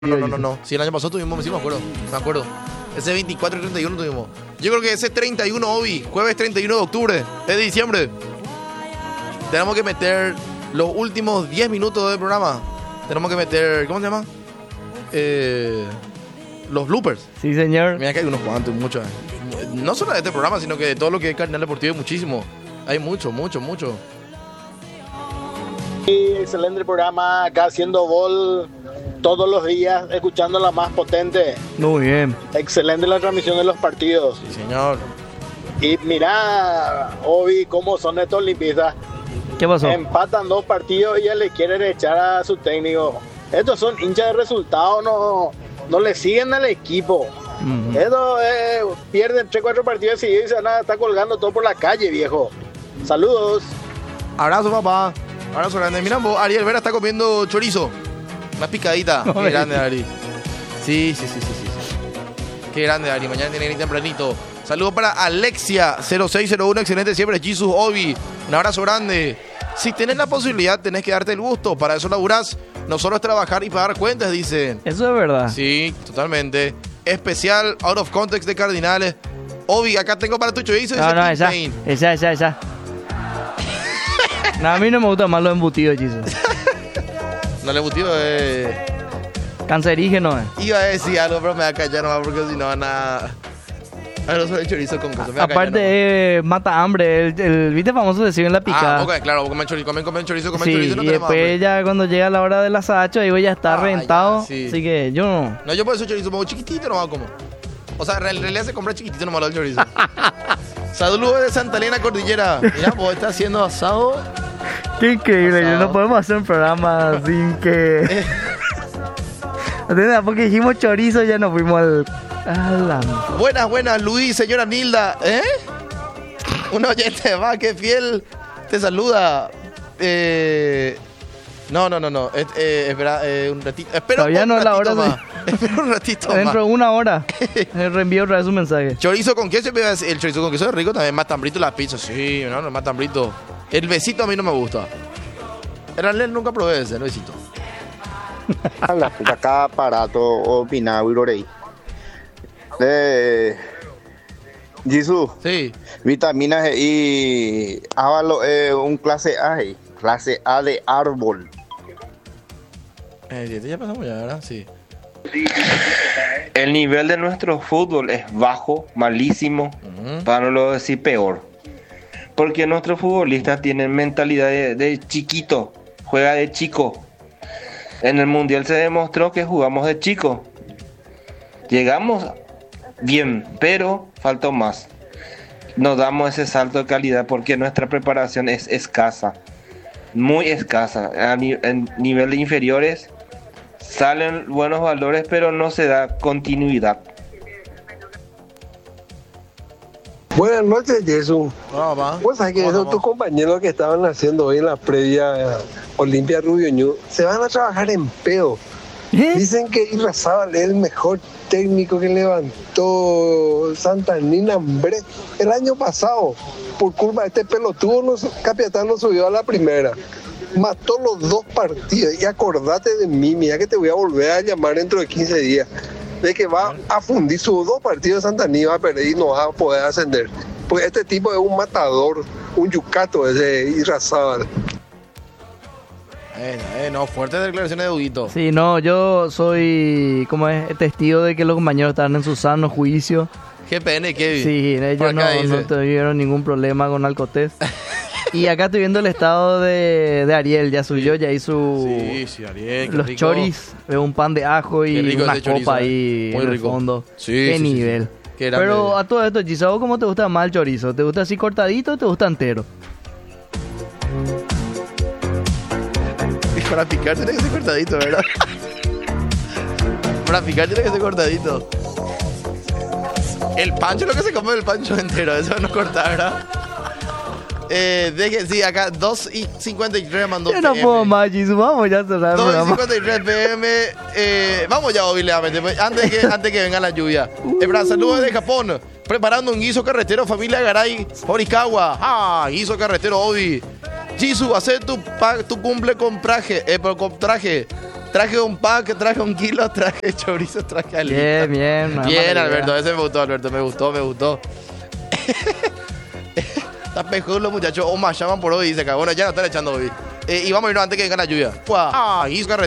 No. Si el año pasado tuvimos, sí me acuerdo. Ese 24 y 31 tuvimos. Yo creo que ese 31, Obi, jueves 31 de octubre, de diciembre. Tenemos que meter los últimos 10 minutos del programa. Tenemos que meter, ¿cómo se llama? Los bloopers. Sí, señor. Mira que hay unos cuantos, muchos. No solo de este programa, sino que de todo lo que es Cardinal Deportivo hay muchísimo. Hay mucho. Y excelente programa, acá haciendo gol todos los días, escuchando la más potente. Muy bien. Excelente la transmisión de los partidos. Sí, señor. Y mira, Obi, cómo son estos limpistas. ¿Qué pasó? Empatan 2 partidos y ya le quieren echar a su técnico. Estos son hinchas de resultados, no le siguen al equipo. Estos pierden 3-4 partidos seguidos y se van a estar colgando todo por la calle, viejo. Saludos. Abrazo, papá. Abrazo grande. Mira vos, Ariel Vera está comiendo chorizo. Una picadita. Qué grande, Ari. Sí. Qué grande, Ari. Mañana tiene que ir tempranito. Saludos para Alexia0601. Excelente siempre. Jesus Obi. Un abrazo grande. Si tenés la posibilidad, tenés que darte el gusto. Para eso laburás. No solo es trabajar y pagar cuentas, dicen. Eso es verdad. Sí, totalmente. Especial Out of Context de Cardinales. Obi, acá tengo para tu chorizo. No, esa. No, a mí no me gustan más los embutidos, Jesus. No, el embutido es... Cancerígeno, Iba a decir algo, pero me va a callar nomás porque si no van a... No sobre el chorizo con cosas. Aparte, mata hambre. El ¿viste famoso decir en la picada? Ok, claro, comen chorizo, no sí, tenemos y después ya cuando llega la hora del asacho, digo, ya está reventado. Sí. Así que yo no. No, yo por eso chorizo como chiquitito nomás como. O sea, en realidad se compra chiquitito nomás el chorizo. Saludos de Santa Elena Cordillera. Mira, vos estás haciendo asado. Qué increíble, no podemos hacer un programa sin que... Porque dijimos chorizo, ya nos fuimos al... Buenas, Luis, señora Nilda. Un oyente más que fiel te saluda. No. Espera un ratito. Espera todavía no es la hora. Espera un ratito más. Dentro de una hora. Reenvío otra vez un mensaje. Chorizo con queso. El chorizo con queso es rico también. Matambrito la pizza. Sí, no, matambrito. El besito a mí no me gusta. En realidad nunca probé ese, el besito. Acá aparato opinado y lorei. Jesus. Sí. Vitaminas y hábalo un clase A de árbol. Ya pasamos ya, ¿verdad? Sí. El nivel de nuestro fútbol es bajo, malísimo, para no decir peor. Porque nuestros futbolistas tienen mentalidad de chiquito, juega de chico. En el Mundial se demostró que jugamos de chico. Llegamos bien, pero faltó más. No damos ese salto de calidad porque nuestra preparación es escasa, muy escasa. En niveles inferiores salen buenos valores, pero no se da continuidad. Buenas noches, Jesús. Vos sabés que esos tus compañeros que estaban haciendo hoy en la previa Olimpia Rubio Ñu se van a trabajar en pedo. Dicen que Irarrázaval es el mejor técnico que levantó Santa Nina el año pasado. Por culpa de este pelotudo, Capiatá no subió a la primera. Mató los 2 partidos. Y acordate de mí, mira que te voy a volver a llamar dentro de 15 días. De que va a fundir sus 2 partidos de Santa Nina, va a perder y no va a poder ascender. Porque este tipo es un matador, un yucato ese Irarrázaval. No, fuertes declaraciones de Huguito. Sí, no, yo soy, testigo de que los compañeros están en su sano juicio. GPN, Kevin. Sí, ellos no tuvieron ningún problema con Alcotés. Y acá estoy viendo el estado de Ariel, ya subió, ya hizo Ariel, los rico. Choris, un pan de ajo y una copa chorizo, ahí en el fondo. Sí, qué nivel. Qué pero a todo esto, Gisao, ¿cómo te gusta más el chorizo? ¿Te gusta así cortadito o te gusta entero? Para picar tiene que ser cortadito, ¿verdad? Para picar tiene que ser cortadito. El pancho es lo que se come del pancho entero, eso no corta, ¿verdad? Sí, acá 2:53 mandó. Yo no puedo más, Jesus, vamos ya a cerrar el programa. 2:53 PM. Vamos ya, obviamente, antes que venga la lluvia. Saludos desde Japón. Preparando un guiso carretero, familia Garay, Horikawa. Guiso carretero, Obi. Jisoo, hacer tu cumple con traje. Traje un pack, traje un kilo, traje chorizo, traje alita. Bien. Bien, Alberto, ese me gustó, Alberto, me gustó. Está pejudo los muchachos, o más llaman por hoy, dice acá. Bueno, ya no están echando hoy. Y vamos a irnos antes que venga la lluvia. Hizo